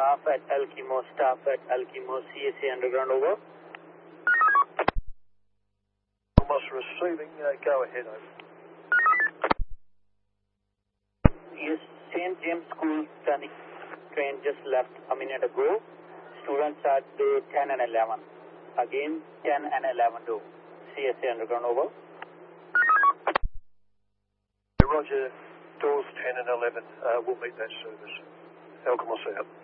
staff at Alkimo, CSA Underground, over. Almost receiving, go ahead, over. Yes, St. James School turning train just left a minute ago. Students at door 10 and 11. Again, 10 and 11 door. CSA Underground, over. Roger, doors 10 and 11, we'll meet that service. Alkimos out.